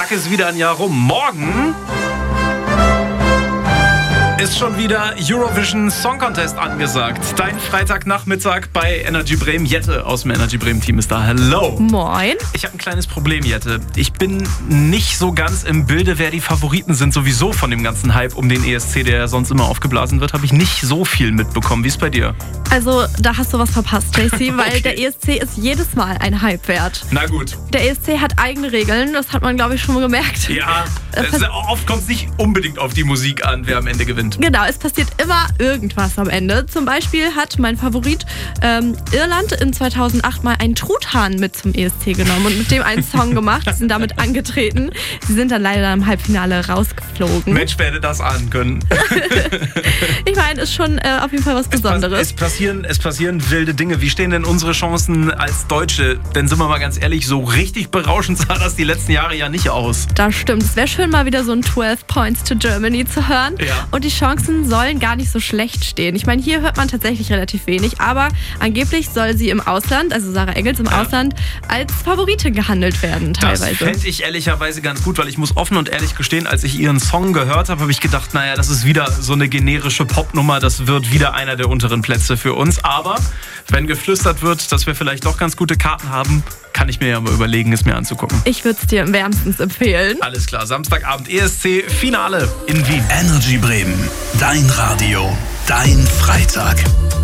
zack ist wieder ein Jahr rum. Morgen ist schon wieder Eurovision Song Contest angesagt. Dein Freitagnachmittag bei Energy Bremen. Jette aus dem Energy Bremen Team ist da. Hello. Moin. Ich habe ein kleines Problem, Jette. Ich bin nicht so ganz im Bilde, wer die Favoriten sind. Sowieso von dem ganzen Hype um den ESC, der ja sonst immer aufgeblasen wird, habe ich nicht so viel mitbekommen. Wie ist bei dir? Also, da hast du was verpasst, JC, weil der ESC ist jedes Mal ein Hype wert. Na gut. Der ESC hat eigene Regeln, das hat man, glaube ich, schon mal gemerkt. Ja, oft kommt es nicht unbedingt auf die Musik an, wer am Ende gewinnt. Genau, es passiert immer irgendwas am Ende. Zum Beispiel hat mein Favorit Irland in 2008 mal einen Truthahn mit zum ESC genommen und mit dem einen Song gemacht. Sie sind damit angetreten. Sie sind dann leider im Halbfinale rausgeflogen. Mensch, wer hätte das ahnen können. Ich meine, ist schon auf jeden Fall was Besonderes. Es passieren wilde Dinge. Wie stehen denn unsere Chancen als Deutsche? Denn sind wir mal ganz ehrlich, so richtig berauschend sah das die letzten Jahre ja nicht aus. Das stimmt. Es wäre schön, mal wieder so ein 12 Points to Germany zu hören. Ja. Und die Chancen sollen gar nicht so schlecht stehen. Ich meine, hier hört man tatsächlich relativ wenig, aber angeblich soll sie im Ausland, also Sarah Engels im Ausland, als Favoritin gehandelt werden teilweise. Das fände ich ehrlicherweise ganz gut, weil ich muss offen und ehrlich gestehen, als ich ihren Song gehört habe, habe ich gedacht, naja, das ist wieder so eine generische Popnummer, das wird wieder einer der unteren Plätze für uns. Aber wenn geflüstert wird, dass wir vielleicht doch ganz gute Karten haben, kann ich mir ja mal überlegen, es mir anzugucken. Ich würde es dir wärmstens empfehlen. Alles klar, Samstagabend ESC-Finale in Wien. Energy Bremen, dein Radio, dein Freitag.